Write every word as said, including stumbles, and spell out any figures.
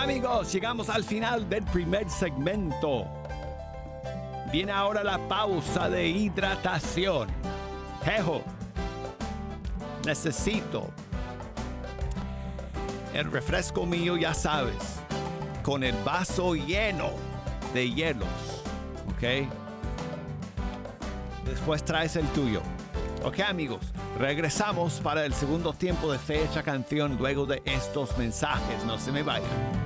Amigos, llegamos al final del primer segmento. Viene ahora la pausa de hidratación. Jejo, necesito el refresco mío, ya sabes, con el vaso lleno de hielos, ¿ok? Después traes el tuyo. Ok, amigos, regresamos para el segundo tiempo de Fecha Canción luego de estos mensajes. No se me vayan.